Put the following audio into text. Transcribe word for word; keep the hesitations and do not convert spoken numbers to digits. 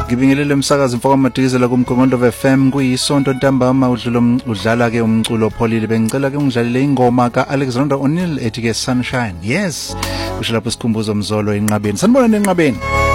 ngibingelele umsakazi mfoka Madikizela kumgongondo F M kuyisonto ntambama udlula udlala ke umculo opholile bengicela ke ungidlalele ingoma ka Alexander O'Neil ethi ke Sunshine. Yes kusho lapho sikhumbuzo mzolo enqabeni sanibona nenqabeni